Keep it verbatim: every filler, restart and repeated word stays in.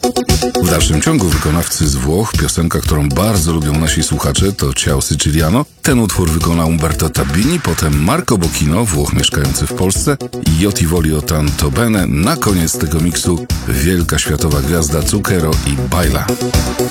W dalszym ciągu wykonawcy z Włoch, piosenka, którą bardzo lubią nasi słuchacze, to Ciao Siciliano. Ten utwór wykonał Umberto Tabini, potem Marco Bocchino, Włoch mieszkający w Polsce, i Io ti voglio tanto bene. Na koniec tego miksu wielka światowa gwiazda Zucchero i Baila.